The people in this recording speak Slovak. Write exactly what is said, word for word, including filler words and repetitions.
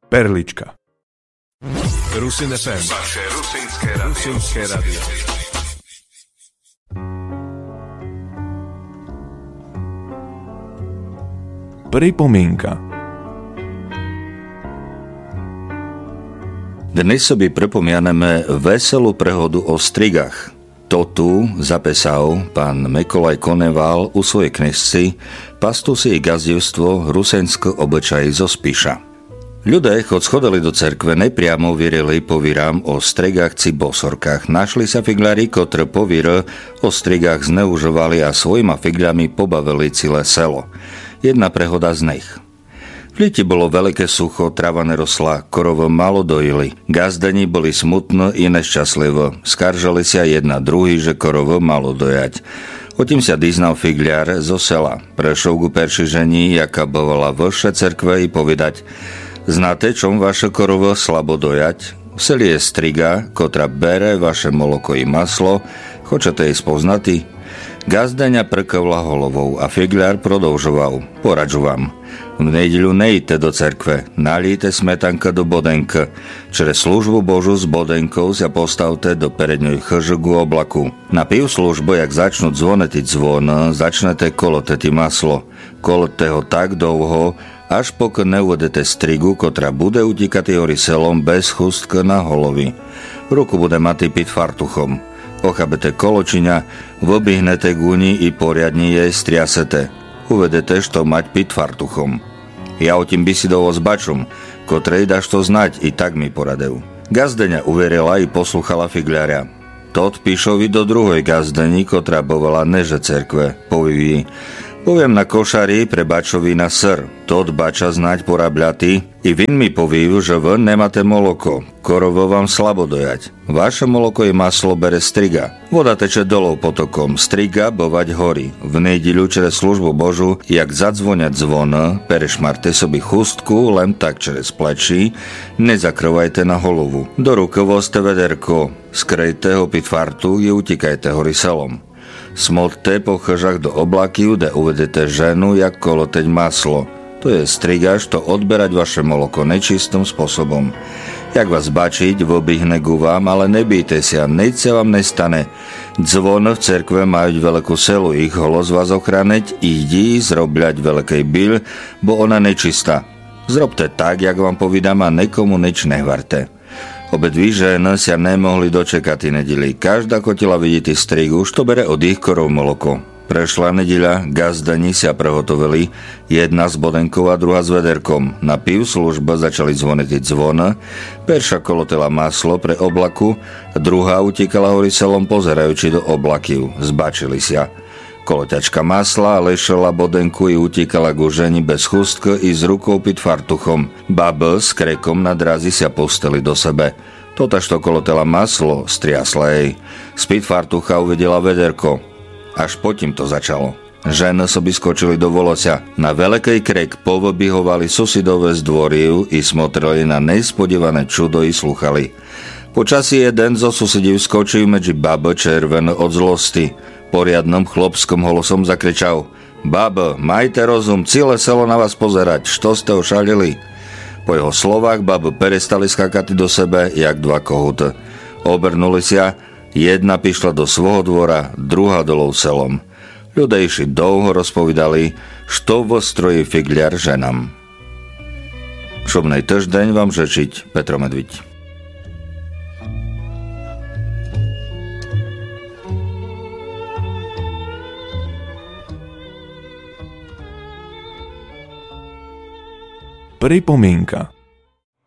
Perlička. Rusin ef em. Vaše rusinské rádio. Rusinské rádio. Pripomienka. Dnes sobie pripomianeme veselú prehodu o strigách. To tu zapesal pán Mekolaj Koneval u svojej knižci Pastusy i gazdivstvo rusensko obyčaji zo Spiša. Ľudia, chod schodili do cerkve, nepriamo vierili povírám o strigách či bosorkách. Našli sa figlári, ktorí povír o strigách zneužovali a svojima figľami pobavili celé selo. Jedna prehoda z nich. V liti bolo veľké sucho, trava nerosla, korovo málo dojili. Gazdeni boli smutno i nešťastlivo. Skaržali sa jedna druhý, že korovo malo dojať. Otím sa diznal figliar zo sela. Prešol ku perši žení, jaká bovala vše cerkve i povedať: znáte, čom vaše korovo slabo dojať? V seli je striga, kotra bere vaše moloko i maslo. Хочете jej spoznati? Gazdeňa prkavla holovou a figliar prodolžoval: poradžu vám. V nedeľu nejte do cerkve, nalijte smetanka do bodenka. Čres službu Božu s bodenkou sa postavte do peredňoj chžugu oblaku. Na pív službu, jak začnú zvonetiť zvon, začnete koloteti maslo. Kolote ho tak dlho, až pok neuvedete strigu, kotra bude utíkať hori selom bez chustka na holovi. V ruku bude mať pit fartuchom. Ochabete koločiňa, vobihnete guni i poriadne jej striasete. Uvedete, što mať pit fartuchom. Ja o tým by si dovo zbačom, kotrej daš to znať, i tak mi poradil. Gazdeňa uverila i posluchala figliaria. Tot píšovi do druhej gazdeni, kotra bovala neže cerkve. Poviví: poviem na košari pre bačovi na sr. Tot bača znať porabľaty i vin mi povív, že vy nemáte moloko. Korovo vám slabo dojať. Vaše moloko i maslo bere striga. Voda teče dolov potokom, striga bovať hory. V nedeľu čres službu Božu, jak zadzvoniať zvon, perešmarte sobi chustku, len tak čres plečí, nezakrvajte na holovu. Do ruky vozte vederko, skrejte ho pit fartu i utikajte hori selom. Smolte po chžach do oblaky, kde uvedete ženu, jak koloteť maslo. To je strigaž, to odberať vaše moloko nečistým spôsobom. Jak vás bačiť, vobihne ku vám, ale nebíte sa, nič sa vám nestane. Dzvon v cerkve majú veľkú selu, ich holos vás ochraneť, idí zrobľať veľkej byl, bo ona nečistá. Zrobte tak, jak vám povídam, a nekomu nič nehvarte. Obe dví ženy sa nemohli dočekať i nedeli. Každá kotila vidieť strigu, što bere od ich korov moloko. Prešla nedeľa, gazdani sa prehotovili, jedna s bodenkou a druhá s vederkom. Na pív služba začali zvoniť zvon, perša kolotela maslo pre oblaku, druhá utíkala hori selom pozerajúči do oblakiv. Zbačili sa. Koloťačka masla lešela bodenku i utíkala ku ženi bez chustka i s rukou pit fartuchom. Baba s krekom na drázi sa pustili do sebe. Totaž to kolotela maslo, striasla jej. Z pit fartucha uvedela vederko. Až potím to začalo. Ženy soby skočili do volosia. Na veľkej krek povybihovali susidové z dvoriu i smotrili na nespodievané čudo i sluchali. Počasí jeden zo susedív skočil medzi babo červen od zlosti. Poriadnom chlopskom holosom zakričal: babo, majte rozum, celé selo na vás pozerať, što ste ošalili? Po jeho slovách babo perestali skakať do sebe, jak dva kohut. Obernuli sa, jedna pišla do svojho dvora, druhá dolov selom. Ľudia išli dlho rozpovídali, što vo stroji figliar ženám. Šobnej týždeň vám žečiť Petro Medviť. Pripomienka.